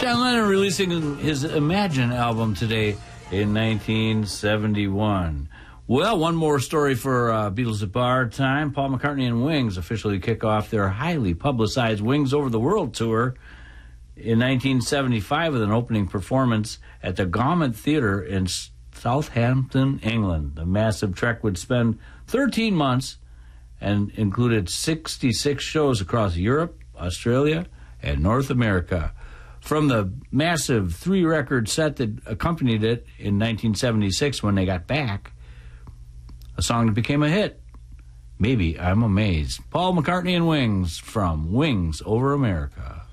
John Lennon releasing his Imagine album today in 1971. Well, one more story for Beatles at Bar time. Paul McCartney and Wings officially kick off their highly publicized Wings Over the World tour in 1975 with an opening performance at the Gaumont Theatre in Southampton, England. The massive trek would spend 13 months and included 66 shows across Europe, Australia, and North America. From the massive 3-record set that accompanied it in 1976 when they got back, a song that became a hit, Maybe I'm Amazed. Paul McCartney and Wings from Wings Over America.